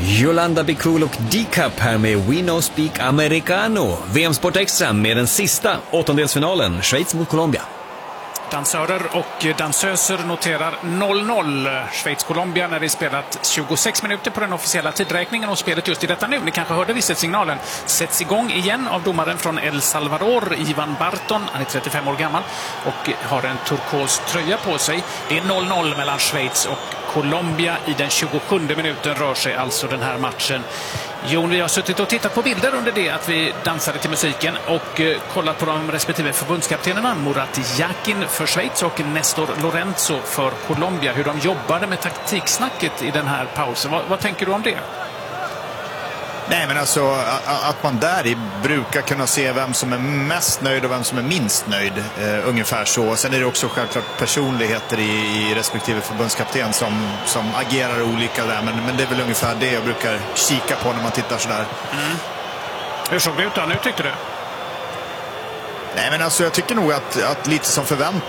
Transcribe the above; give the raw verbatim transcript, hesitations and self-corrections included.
Yolanda Bikul och D-Cup här med We No Speak Americano. V M Sport Extra med den sista åttondelsfinalen, Schweiz mot Colombia. Dansörer och dansöser noterar noll noll. Schweiz-Colombia när det spelat tjugosex minuter på den officiella tidräkningen, och spelet just i detta nu, ni kanske hörde visselsignalen, sätts igång igen av domaren från El Salvador, Ivan Barton. Han är trettiofem år gammal och har en turkos tröja på sig. Det är noll noll mellan Schweiz och Colombia. I den tjugosjunde minuten rör sig alltså den här matchen. Jon, vi har suttit och tittat på bilder under det att vi dansade till musiken och eh, kollat på de respektive förbundskaptenerna, Murat Yakin för Schweiz och Nestor Lorenzo för Colombia, hur de jobbade med taktiksnacket i den här pausen. Vad, vad tänker du om det? Nej, men alltså att man där i brukar kunna se vem som är mest nöjd och vem som är minst nöjd, eh, ungefär så. Sen är det också självklart personligheter i, i respektive förbundskapten som, som agerar olika där, men, men det är väl ungefär det jag brukar kika på när man tittar sådär. Mm. Hur såg det ut då? Nu tyckte du? Nej, men alltså jag tycker nog att, att lite som förväntat